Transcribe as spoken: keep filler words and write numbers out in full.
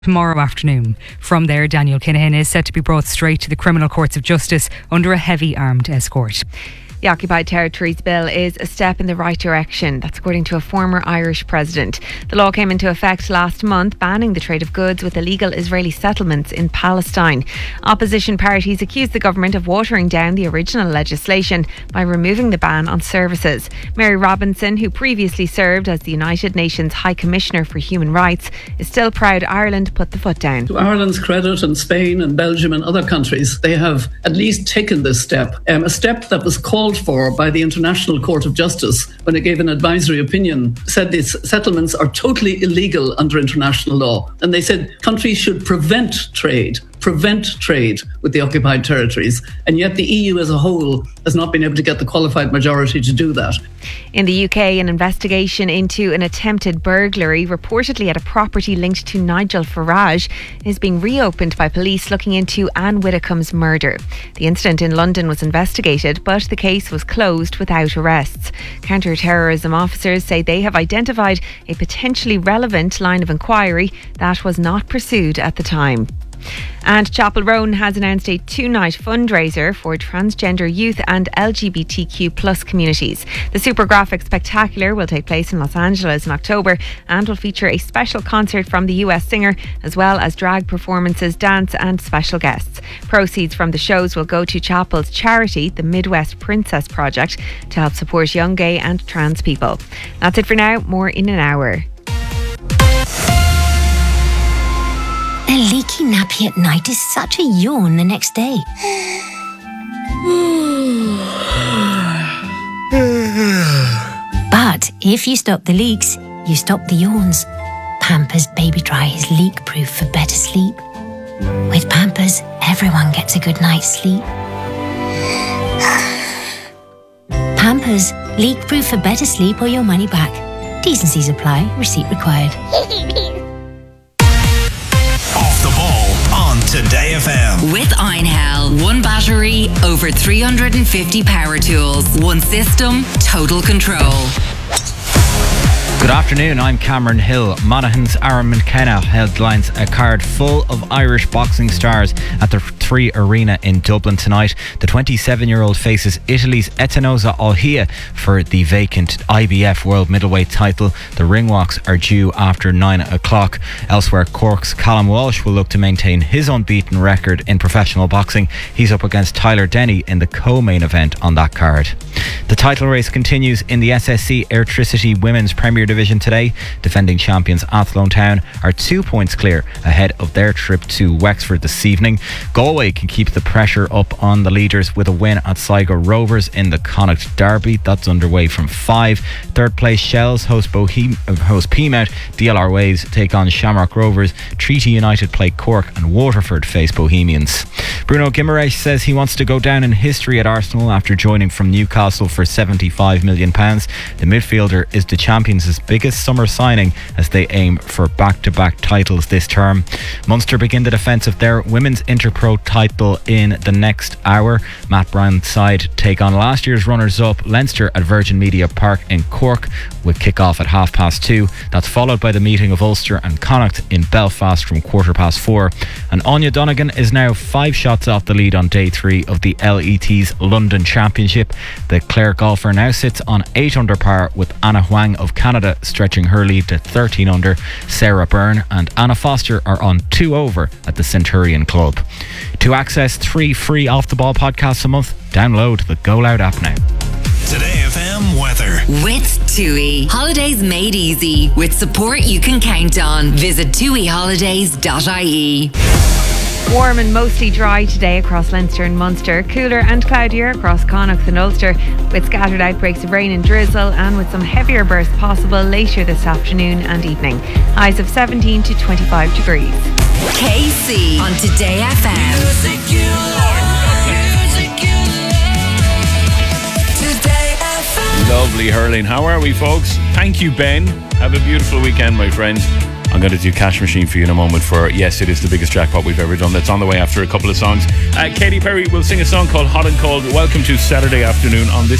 tomorrow afternoon. From there, Daniel Kinahan is set to be brought straight to the criminal courts of justice under a heavy armed escort. The Occupied Territories Bill is a step in the right direction. That's according to a former Irish president. The law came into effect last month, banning the trade of goods with illegal Israeli settlements in Palestine. Opposition parties accuse the government of watering down the original legislation by removing the ban on services. Mary Robinson, who previously served as the United Nations High Commissioner for Human Rights, is still proud Ireland put the foot down. To Ireland's credit, and Spain and Belgium and other countries, they have at least taken this step, um, a step that was called for by the International Court of Justice when it gave an advisory opinion, said these settlements are totally illegal under international law. And they said countries should prevent trade, prevent trade with the occupied territories. And yet the E U as a whole has not been able to get the qualified majority to do that. In the U K, an investigation into an attempted burglary reportedly at a property linked to Nigel Farage is being reopened by police looking into Anne Widdecombe's murder. The incident in London was investigated, but the case was closed without arrests. Counter-terrorism officers say they have identified a potentially relevant line of inquiry that was not pursued at the time. And Chapel Roan has announced a two-night fundraiser for transgender youth and L G B T Q plus communities. The Super Graphic Spectacular will take place in Los Angeles in October and will feature a special concert from the U S singer, as well as drag performances, dance and special guests. Proceeds from the shows will go to Chapel's charity, the Midwest Princess Project, to help support young gay and trans people. That's it for now. More in an hour. A leaky nappy at night is such a yawn the next day. But if you stop the leaks, you stop the yawns. Pampers Baby Dry is leak-proof for better sleep. With Pampers, everyone gets a good night's sleep. Pampers, leak-proof for better sleep or your money back. T's and C's apply. Receipt required. Off the ball on Today F M. With Einhell. One battery, over three hundred fifty power tools. One system, total control. Good afternoon, I'm Cameron Hill. Monaghan's Aaron McKenna headlines a card full of Irish boxing stars at the Three Arena in Dublin tonight. The twenty-seven-year-old faces Italy's Etinosa Ohia for the vacant I B F World Middleweight title. The ringwalks are due after nine o'clock. Elsewhere, Cork's Callum Walsh will look to maintain his unbeaten record in professional boxing. He's up against Tyler Denny in the co-main event on that card. The title race continues in the S S C Airtricity Women's Premier Division today. Defending champions Athlone Town are two points clear ahead of their trip to Wexford this evening. Galway can keep the pressure up on the leaders with a win at Sligo Rovers in the Connacht Derby. That's underway from five. Third place Shells host, Bohem- host Peamount. D L R Waves take on Shamrock Rovers. Treaty United play Cork and Waterford face Bohemians. Bruno Guimaraes says he wants to go down in history at Arsenal after joining from Newcastle for seventy-five million pounds. The midfielder is the champions' biggest summer signing as they aim for back-to-back titles this term. Munster begin the defence of their women's Interpro title in the next hour. Matt Brown's side take on last year's runners-up Leinster at Virgin Media Park in Cork with kick-off at half past two. That's followed by the meeting of Ulster and Connacht in Belfast from quarter past four. And Anya Donegan is now five shots off the lead on day three of the L E T's London Championship. The Clare golfer now sits on eight under par with Anna Huang of Canada stretching her lead to thirteen under. Sarah Byrne and Anna Foster are on two over at the Centurion Club. To access three free Off the Ball podcasts a month, download the Go Loud app now. Today F M weather. With TUI. Holidays made easy. With support you can count on. Visit tui holidays dot I E. Warm and mostly dry today across Leinster and Munster. Cooler and cloudier across Connacht and Ulster, with scattered outbreaks of rain and drizzle, and with some heavier bursts possible later this afternoon and evening. Highs of seventeen to twenty-five degrees. K C on Today F M. Music you love, music you love. Today F M. Lovely hurling. How are we, folks? Thank you, Ben. Have a beautiful weekend, my friend. I'm going to do Cash Machine for you in a moment for, yes, it is the biggest jackpot we've ever done. That's on the way after a couple of songs. Uh, Katy Perry will sing a song called Hot and Cold. Welcome to Saturday afternoon on this